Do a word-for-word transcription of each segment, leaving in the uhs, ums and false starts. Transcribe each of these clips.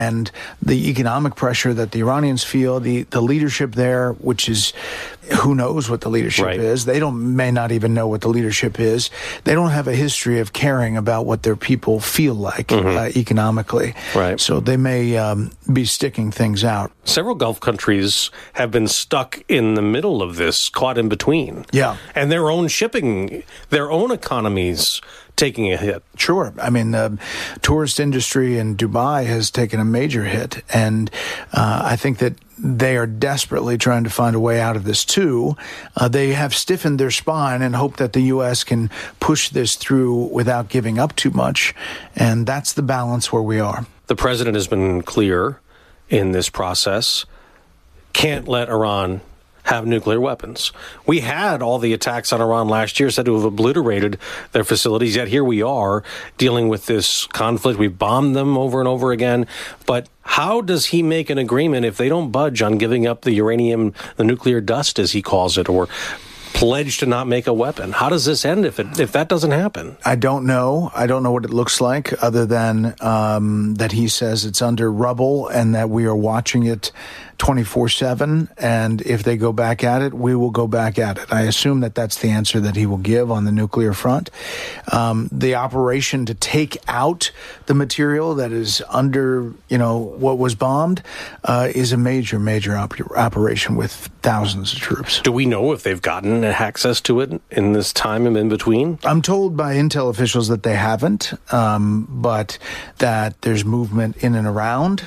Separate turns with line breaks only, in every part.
and the economic pressure that the Iranians feel, the, the leadership there, which is, who knows what the leadership
right.
is. They don't may not even know what the leadership is. They don't have a history of caring about what their people feel like mm-hmm. uh, economically.
Right.
So they may um, be sticking things out.
Several Gulf countries have been stuck in the middle of this, caught in between.
Yeah.
And their own shipping, their own economies taking a hit.
Sure. I mean, the tourist industry in Dubai has taken a major hit, and uh, I think that they are desperately trying to find a way out of this, too. Uh, they have stiffened their spine and hope that the U S can push this through without giving up too much, and that's the balance where we are.
The president has been clear in this process. Can't let Iran have nuclear weapons. We had all the attacks on Iran last year said to have obliterated their facilities, yet here we are dealing with this conflict. We've bombed them over and over again. But how does he make an agreement if they don't budge on giving up the uranium, the nuclear dust, as he calls it, or pledge to not make a weapon? How does this end if it if that doesn't happen?
I don't know. I don't know what it looks like, other than um, that he says it's under rubble and that we are watching it twenty-four seven, and if they go back at it, we will go back at it. I assume that that's the answer that he will give on the nuclear front. Um, the operation to take out the material that is under, you know, what was bombed uh, is a major, major op- operation with thousands of troops.
Do we know if they've gotten access to it in this time in between?
I'm told by intel officials that they haven't, um, but that there's movement in and around.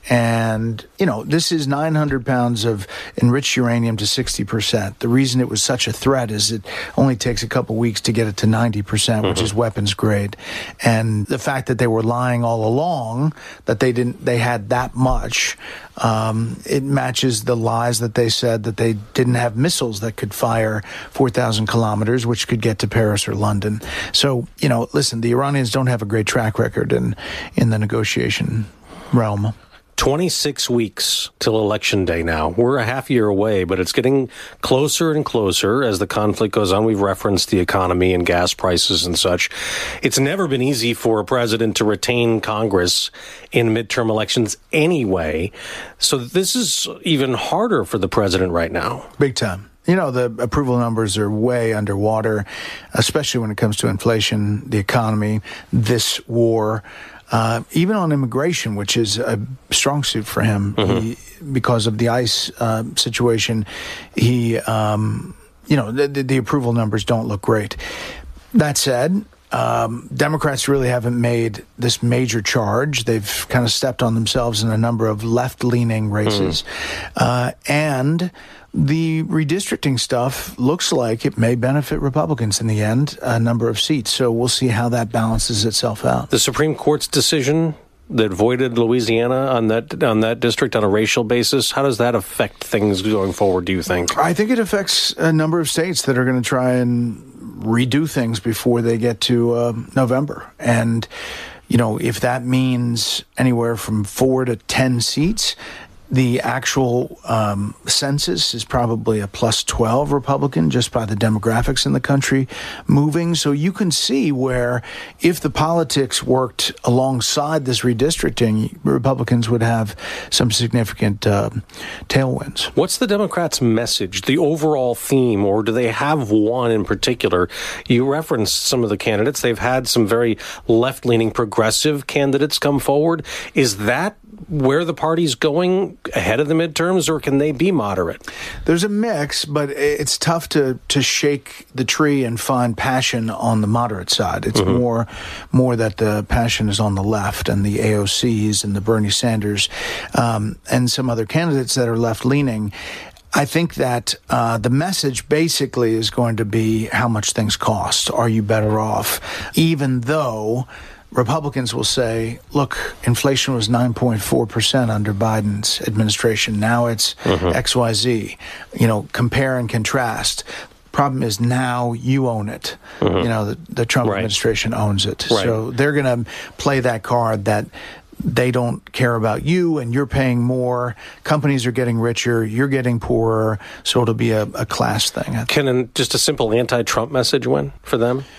And, you know, this is nine hundred pounds of enriched uranium to sixty percent. The reason it was such a threat is it only takes a couple weeks to get it to ninety percent, which mm-hmm. is weapons grade. And the fact that they were lying all along, that they didn't, they had that much, um, it matches the lies that they said that they didn't have missiles that could fire four thousand kilometers, which could get to Paris or London. So, you know, listen, the Iranians don't have a great track record in, in the negotiation realm.
twenty-six weeks till Election Day now. We're a half year away, but it's getting closer and closer as the conflict goes on. We've referenced the economy and gas prices and such. It's never been easy for a president to retain Congress in midterm elections anyway. So this is even harder for the president right now.
Big time. You know, the approval numbers are way underwater, especially when it comes to inflation, the economy, this war. Uh, even on immigration, which is a strong suit for him, mm-hmm. he, because of the ICE uh, situation, he, um, you know, the, the approval numbers don't look great. That said, um, Democrats really haven't made this major charge. They've kind of stepped on themselves in a number of left-leaning races. Mm. Uh, and the redistricting stuff looks like it may benefit Republicans in the end, a number of seats. So we'll see how that balances itself out.
The Supreme Court's decision that voided Louisiana on that on that district on a racial basis, how does that affect things going forward, do you think?
I think it affects a number of states that are going to try and redo things before they get to uh, November. And, you know, if that means anywhere from four to ten seats, the actual um, census is probably a plus twelve Republican just by the demographics in the country moving. So you can see where if the politics worked alongside this redistricting, Republicans would have some significant uh, tailwinds.
What's the Democrats' message, the overall theme, or do they have one in particular? You referenced some of the candidates. They've had some very left-leaning progressive candidates come forward. Is that where the party's going ahead of the midterms, or can they be moderate?
There's a mix, but it's tough to, to shake the tree and find passion on the moderate side. It's mm-hmm. more more that the passion is on the left, and the A O Cs and the Bernie Sanders um, and some other candidates that are left-leaning. I think that uh, the message basically is going to be how much things cost. Are you better off? Even though Republicans will say, look, inflation was nine point four percent under Biden's administration. Now it's mm-hmm. X Y Z. You know, compare and contrast. Problem is now you own it. Mm-hmm. You know, the, the Trump right. administration owns it.
Right.
So they're going to play that card that they don't care about you and you're paying more. Companies are getting richer. You're getting poorer. So it'll be a, a class thing.
Can an, just a simple anti-Trump message win for them?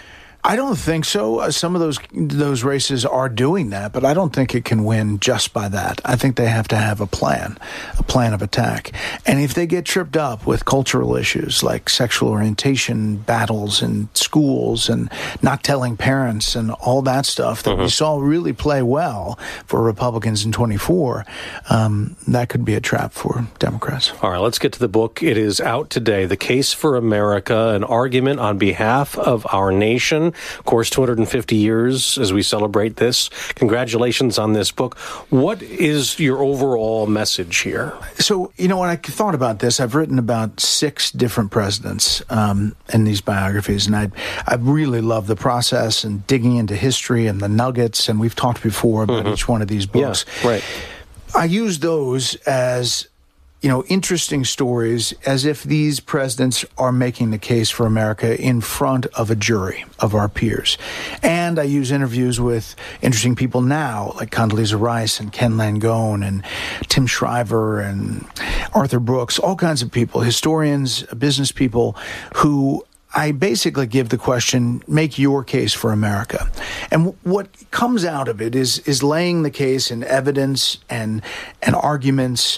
I don't think so. Uh, some of those those races are doing that, but I don't think it can win just by that. I think they have to have a plan, a plan of attack. And if they get tripped up with cultural issues like sexual orientation battles in schools and not telling parents and all that stuff that mm-hmm. we saw really play well for Republicans in twenty-four, um, that could be a trap for Democrats.
All right, let's get to the book. It is out today, The Case for America, an argument on behalf of our nation. Of course, two hundred fifty years as we celebrate this. Congratulations on this book. What is your overall message here?
So, you know, when I thought about this, I've written about six different presidents um, in these biographies, and I I really love the process and digging into history and the nuggets, and we've talked before about mm-hmm. each one of these books.
Yeah, right.
I use those as, you know, interesting stories as if these presidents are making the case for America in front of a jury of our peers. And I use interviews with interesting people now, like Condoleezza Rice and Ken Langone and Tim Shriver and Arthur Brooks, all kinds of people, historians, business people, who I basically give the question, make your case for America. And w- what comes out of it is is laying the case in evidence and and arguments,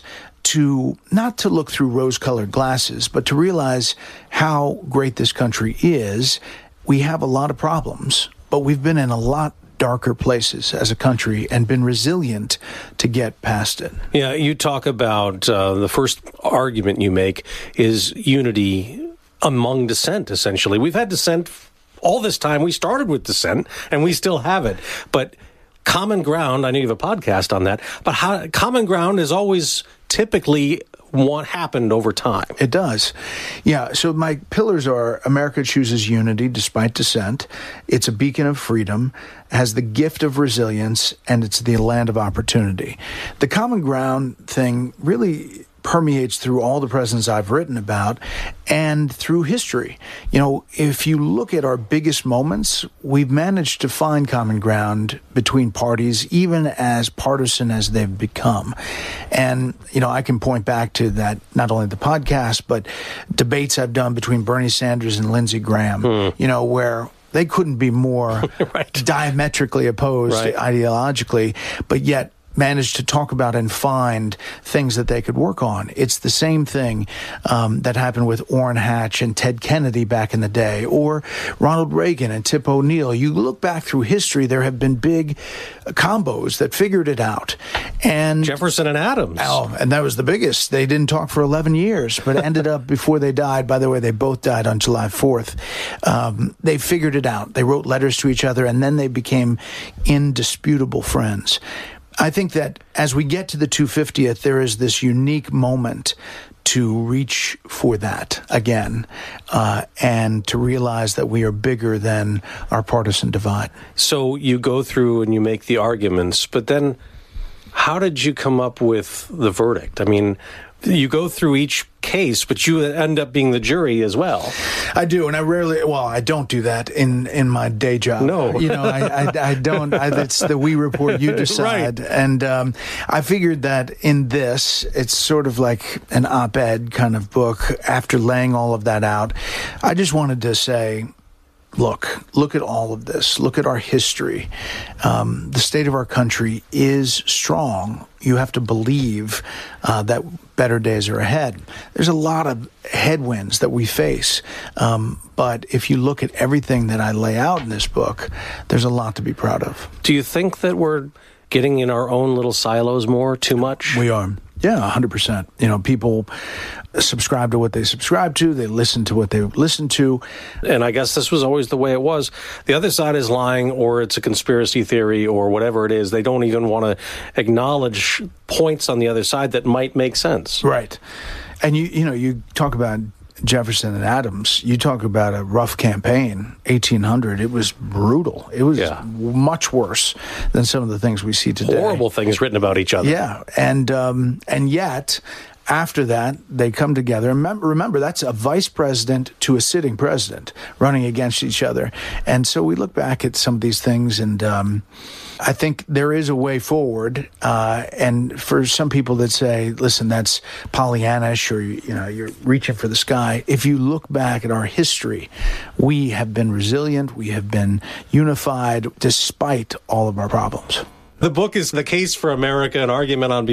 to not to look through rose-colored glasses, but to realize how great this country is. We have a lot of problems, but we've been in a lot darker places as a country and been resilient to get past it.
Yeah, you talk about uh, the first argument you make is unity among dissent, essentially. We've had dissent all this time. We started with dissent, and we still have it. But common ground, I know you have a podcast on that, but how, common ground is always typically what happened over time.
It does. Yeah, so my pillars are America chooses unity despite dissent. It's a beacon of freedom, has the gift of resilience, and it's the land of opportunity. The common ground thing really permeates through all the presidents I've written about and through history. You know, if you look at our biggest moments, we've managed to find common ground between parties, even as partisan as they've become. And, you know, I can point back to that, not only the podcast, but debates I've done between Bernie Sanders and Lindsey Graham, hmm. you know, where they couldn't be more right. diametrically opposed right. ideologically, but yet managed to talk about and find things that they could work on. It's the same thing um, that happened with Orrin Hatch and Ted Kennedy back in the day, or Ronald Reagan and Tip O'Neill. You look back through history, there have been big combos that figured it out. And
Jefferson and Adams.
Oh, and that was the biggest. They didn't talk for eleven years, but ended up before they died. By the way, they both died on July fourth. Um, they figured it out. They wrote letters to each other, and then they became indisputable friends. I think that as we get to the two hundred fiftieth, there is this unique moment to reach for that again uh, and to realize that we are bigger than our partisan divide.
So you go through and you make the arguments, but then how did you come up with the verdict? I mean, you go through each case, but you end up being the jury as well.
I do, and I rarely, well, I don't do that in, in my day job.
No.
You know, I, I, I don't, I, it's the we report, you decide.
Right.
And um, I figured that in this, it's sort of like an op-ed kind of book. After laying all of that out, I just wanted to say, Look, look at all of this. Look at our history. Um, the state of our country is strong. You have to believe uh, that better days are ahead. There's a lot of headwinds that we face. Um, but if you look at everything that I lay out in this book, there's a lot to be proud of.
Do you think that we're getting in our own little silos more, too much?
We are. Yeah, one hundred percent. You know, people subscribe to what they subscribe to. They listen to what they listen to.
And I guess this was always the way it was. The other side is lying, or it's a conspiracy theory, or whatever it is. They don't even want to acknowledge points on the other side that might make sense.
Right. And, you you know, you talk about Jefferson and Adams, you talk about a rough campaign, eighteen hundred. It was brutal. It was yeah. much worse than some of the things we see today.
Horrible things written about each other.
Yeah, and um, and yet, after that, they come together. Remember, remember, that's a vice president to a sitting president running against each other. And so we look back at some of these things, and um, I think there is a way forward, uh, and for some people that say, listen, that's Pollyannish, or, you know, you're reaching for the sky. If you look back at our history, we have been resilient, we have been unified despite all of our problems.
The book is The Case for America, an argument on